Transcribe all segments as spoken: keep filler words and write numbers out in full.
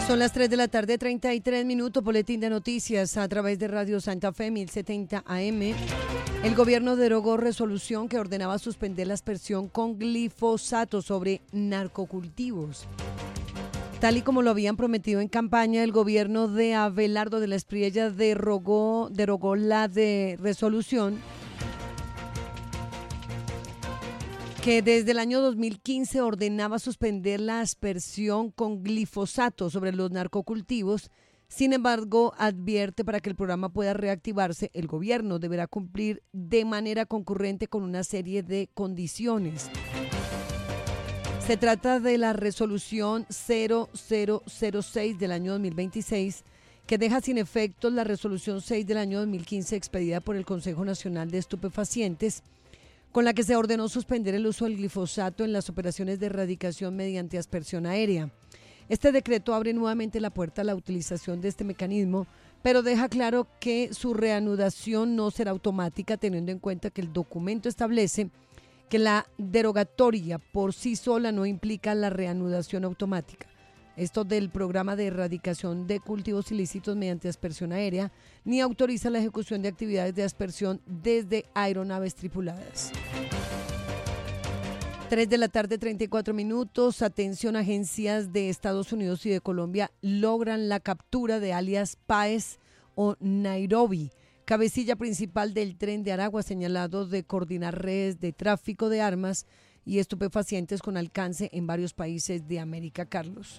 Son las tres de la tarde, treinta y tres minutos, boletín de noticias a través de Radio Santa Fe mil setenta A M. El gobierno derogó resolución que ordenaba suspender la aspersión con glifosato sobre narcocultivos. Tal y como lo habían prometido en campaña, el gobierno de Abelardo de la Espriella derogó, derogó la de resolución que desde el año dos mil quince ordenaba suspender la aspersión con glifosato sobre los narcocultivos. Sin embargo, advierte para que el programa pueda reactivarse, el gobierno deberá cumplir de manera concurrente con una serie de condiciones. Se trata de la resolución cero cero cero seis del año dos mil veintiséis, que deja sin efecto la resolución seis del año dos mil quince expedida por el Consejo Nacional de Estupefacientes, con la que se ordenó suspender el uso del glifosato en las operaciones de erradicación mediante aspersión aérea. Este decreto abre nuevamente la puerta a la utilización de este mecanismo, pero deja claro que su reanudación no será automática, teniendo en cuenta que el documento establece que la derogatoria por sí sola no implica la reanudación automática. Esto del programa de erradicación de cultivos ilícitos mediante aspersión aérea, ni autoriza la ejecución de actividades de aspersión desde aeronaves tripuladas. tres de la tarde, treinta y cuatro minutos. Atención, agencias de Estados Unidos y de Colombia logran la captura de alias Páez o Nairobi, cabecilla principal del Tren de Aragua, señalado de coordinar redes de tráfico de armas y estupefacientes con alcance en varios países de América. Carlos.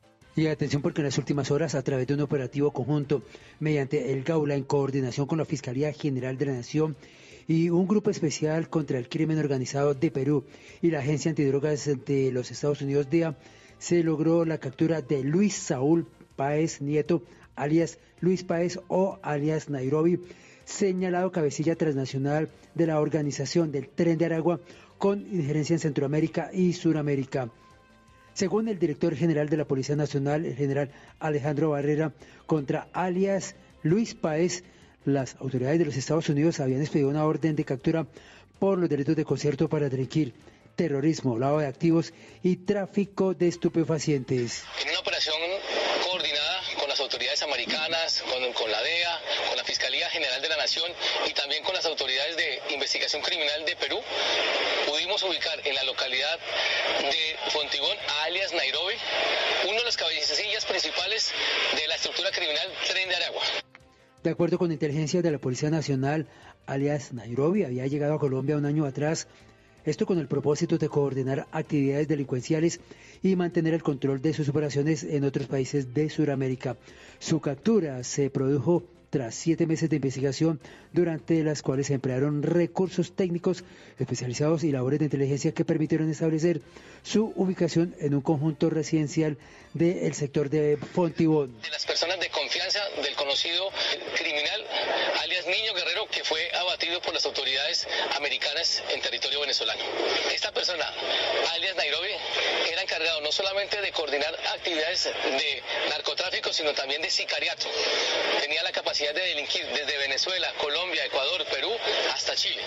Y atención, porque en las últimas horas, a través de un operativo conjunto mediante el Gaula en coordinación con la Fiscalía General de la Nación y un grupo especial contra el crimen organizado de Perú y la Agencia Antidrogas de los Estados Unidos, D E A, se logró la captura de Luis Saúl Páez Nieto, alias Luis Páez o alias Nairobi, señalado cabecilla transnacional de la organización del Tren de Aragua con injerencia en Centroamérica y Suramérica. Según el director general de la Policía Nacional, el general Alejandro Barrera, contra alias Luis Páez, las autoridades de los Estados Unidos habían expedido una orden de captura por los delitos de concierto para delinquir, terrorismo, lavado de activos y tráfico de estupefacientes. En una operación coordinada con las autoridades americanas, con, con la D E A, con la Fiscalía General de la Nación y también con las autoridades de investigación criminal de Perú, pudimos ubicar en la localidad de Fontibón a alias Nairobi, uno de los cabecillas principales de la estructura criminal Tren de Aragua. De acuerdo con inteligencia de la Policía Nacional, alias Nairobi había llegado a Colombia un año atrás, esto con el propósito de coordinar actividades delincuenciales y mantener el control de sus operaciones en otros países de Sudamérica. Su captura se produjo tras siete meses de investigación, durante las cuales se emplearon recursos técnicos especializados y labores de inteligencia que permitieron establecer su ubicación en un conjunto residencial del sector de Fontibón. De las personas de confianza del conocido criminal, alias Niño Guerrero, que fue abatido por las autoridades americanas en territorio venezolano. Esta persona, alias Nairobi, era encargado no solamente de coordinar actividades de narcotráfico, sino también de sicariato. Tenía la capacidad de delinquir desde Venezuela, Colombia, Ecuador, Perú, hasta Chile.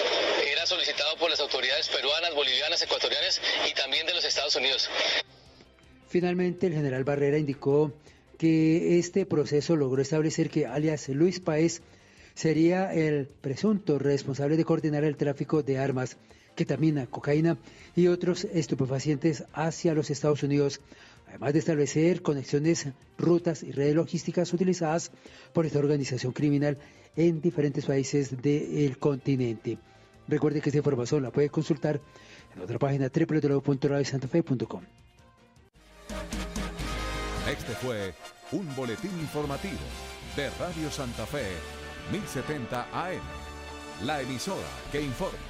Era solicitado por las autoridades peruanas, bolivianas, ecuatorianas y también de los Estados Unidos. Finalmente, el general Barrera indicó que este proceso logró establecer que alias Luis Páez sería el presunto responsable de coordinar el tráfico de armas, ketamina, cocaína y otros estupefacientes hacia los Estados Unidos, además de establecer conexiones, rutas y redes logísticas utilizadas por esta organización criminal en diferentes países del continente. Recuerde que esta información la puede consultar en nuestra página doble u doble u doble u punto radio santa fe punto com. Este fue un boletín informativo de Radio Santa Fe mil setenta A M, la emisora que informa.